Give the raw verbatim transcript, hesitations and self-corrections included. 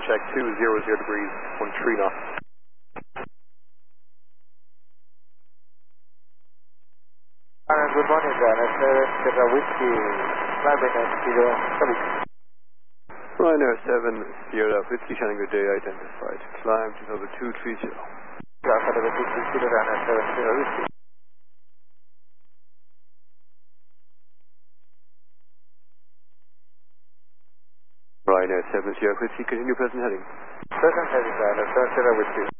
check two zero zero degrees, one tree knots. Uh, good morning, Ryanair seven, Sierra Whiskey, climbing at Kilo, sorry. Ryanair seven, Sierra Whiskey, shining good day, identified. Climb to number two three zero. Alpha level two three zero, Ryanair seven, Sierra Whiskey. Ryanair seven, Sierra Whiskey, continue present heading. Present heading, Ryanair seven, Sierra Whiskey.